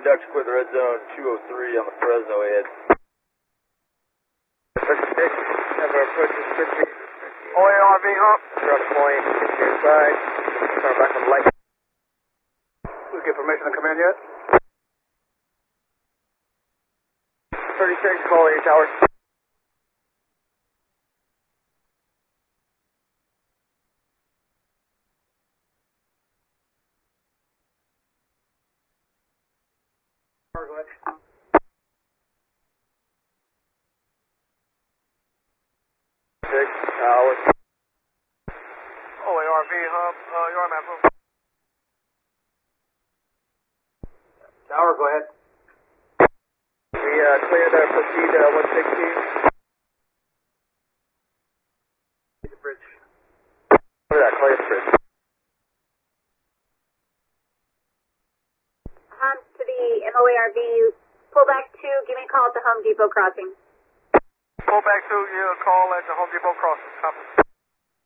Ducks clear the red zone 203 on the Fresno edge. Ever approaching 50. OARV hump. Drop point, inside. Turn back on the light. Please get permission to come in yet? 36, call your tower. Go ahead. 6, tower. OARV hump. You're on that room. Tower, go ahead. We cleared proceed 116. The bridge. Clear that, clear the bridge. To the MOARV, pull back 2, give me a call at the Home Depot crossing. Pull back to your call at the Home Depot crossing. Copy.